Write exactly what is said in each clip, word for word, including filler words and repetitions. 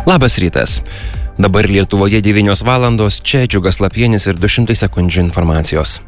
Labas rytas. Dabar Lietuvoje devynios valandos, čia Džiugas Lapienis ir du šimtai sekundžių informacijos.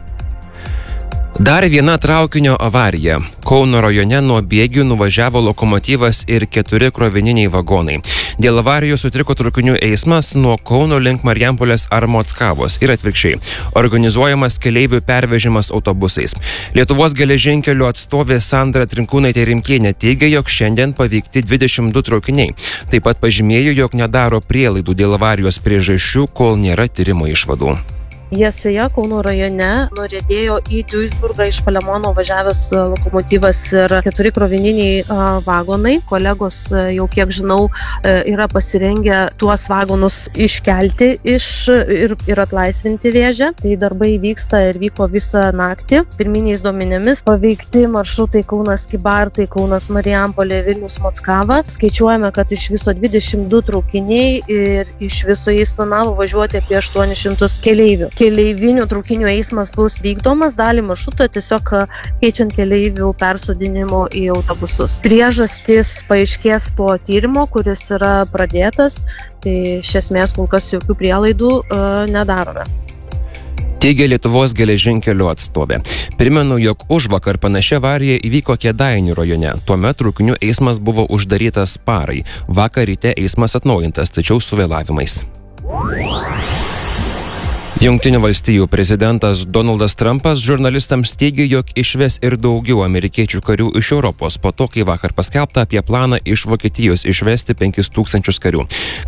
Dar viena traukinio avarija. Kauno rajone nuo bėgių nuvažiavo lokomotyvas ir keturi krovininiai vagonai. Dėl avarijos sutriko traukinių eismas nuo Kauno link Marijampolės ar Mockavos ir atvirkščiai. Organizuojamas keleivių pervežimas autobusais. Lietuvos geležinkelių atstovė Sandra Trinkūnaitė Rimkienė teigia, jog šiandien paveikti dvidešimt du traukiniai. Taip pat pažymėjo, jog nedaro prielaidų dėl avarijos priežasčių, kol nėra tyrimo išvadų. Jeseje, Kauno rajone, nuriedėjo į Duisburgą iš Palemono važiavęs lokomotyvas ir keturi krovininiai vagonai. Kolegos, jau kiek žinau, yra pasirengę tuos vagonus iškelti iš ir, ir atlaisvinti Vėžę. Tai darbai vyksta ir vyko visą naktį. Pirminiais duomenimis paveikti maršrutai Kaunas Kybartai, Kaunas Marijampolė, Vilnius Mockava. Skaičiuojame, kad iš viso dvidešimt du traukiniai ir iš viso jais planavo važiuoti apie aštuonis šimtus keleivių. Keleivinių traukinių eismas bus vykdomas, dalį maršruto tiesiog keičiant keleivių persodinimo į autobusus. Priežastis paaiškės po tyrimo, kuris yra pradėtas, tai iš esmės kol kas jokių prielaidų uh, nedarome. Teigia Lietuvos geležinkelių atstovė. Primenu, jog užvakar panašia avarija įvyko Kėdainių rajone. Tuomet traukinių eismas buvo uždarytas parai. Vakar ryte eismas atnaujintas, tačiau su vėlavimais. Jungtinių valstijų prezidentas Donaldas Trumpas žurnalistams teigė, jog išves ir daugiau amerikiečių karių iš Europos, po to, kai vakar paskelbta apie planą iš Vokietijos išvesti penkis tūkstančius karių.